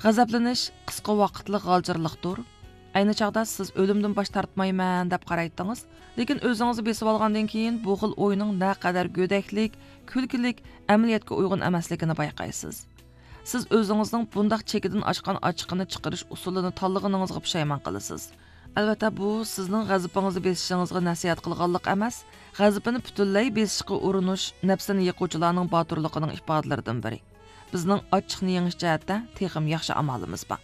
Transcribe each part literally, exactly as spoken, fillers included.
G'azablanish qisqa vaqtli g'aljarliqdir. Ayni chaqda siz o'limdan bosh tortmayman deb qaraytdingiz, lekin o'zingizni besib olgandan keyin bu xil o'yning naqadar go'daklik, kulkilik, amaliyotga uyg'un emasligini bayqaysiz. Siz o'zingizning bundaq chekidan oshgan ochiqini chiqarish usulini tanlaganingizga pushaymon qilasiz. Albatta bu sizning g'azabingizni besishingizga nasihat qilganlik emas, g'azabini butunlay besishga urinish nafsini yiquvchilarning botirligining ifodalaridan biri. Bizning ochiqni yengish jihatda texim yaxshi amalimiz bor.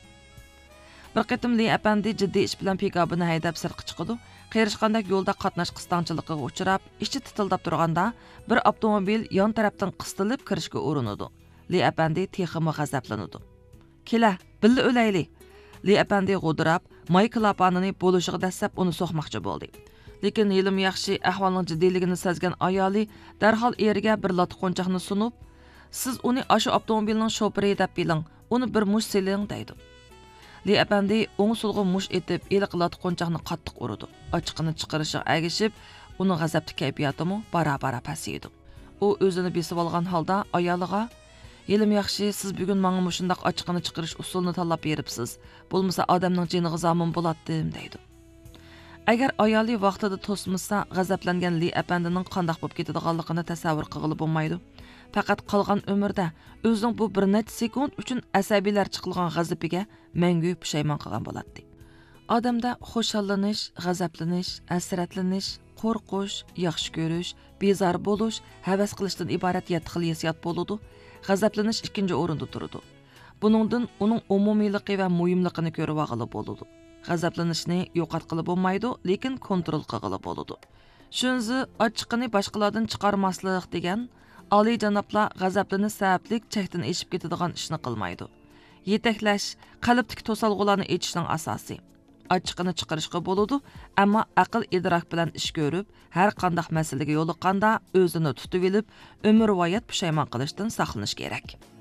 Bir qitim Li apandi jiddiy ish bilan pikabini haydab sirtqa chiqadi. Qiyirishqandek yo'lda qatnash qistonchiligiga uchrab, ichi titildab turganda bir avtomobil yon tarafdan qistilib kirishga urinadi. Li apandi texim g'azablanadi. "Kela, billa o'layli." Li apandi g'o'dirab, may klapanini bo'lishiga dastlab uni so'qmoqchi bo'ldi. Lekin Yilim yaxshi ahvolning jiddiyligini sezgan ayoli darhol eriga bir lot qo'nchoqni sunib, "Siz uni ashu avtomobilning shofiri deb biling, uni bir mush seling" deydi. Li apandi o'ng sulg'a mush etib, iliq lot qo'nchoqni qattiq urdi. Ochiqini chiqarishi agishib, uning g'azabli kayfiyatimi bara-bara pasaydi. U o'zini besib olgan holda ayoliga "Yilim yaxshi, siz bugun menga mushundaq ochiqini chiqarish usulini tanlab beribsiz. Bo'lmasa odamning jiniga zomin bo'latdim" deydi. Agar ayoli vaqtida to'smasa, g'azablangan Li apandining qandoq bo'lib ketadiganligini tasavvur qilib bo'lmaydi. Faqat qolgan umrda o'zining bu bir necha sekund uchun asabiylar chiqilgan g'azabiga mangu pushaymon qilgan bo'ladi. Odamda xushollanish, g'azablanish, hasratlanish, qo'rqish, yaxshi ko'rish, bezor bo'lish, havas qilishdan iborat yetti xil hissiyot bo'ladi. G'azablanish ikkinchi o'rinda turadi. Buningdan uning umumiyligi va muhimligini ko'rib olg'ili bo'ladi. G'azablanishni yo'qotqili bo'lmaydi, lekin kontrol qilg'ili bo'ladi. Shunzi ochiqini boshqalardan chiqarmaslik degan oliy janoblar g'azablanish sabablik chekdan eshib ketadigan ishni qilmaydi. Yetaklash, qalbdagi to'salg'ularni echishning asosi. Ochiqini chiqarishga bo'ladi, ammo aql idrok bilan ish ko'rib, har qanday masalaga yo'liqqanda o'zini tutib olib, umrvoyat pushaymon qilishdan saqlanish kerak.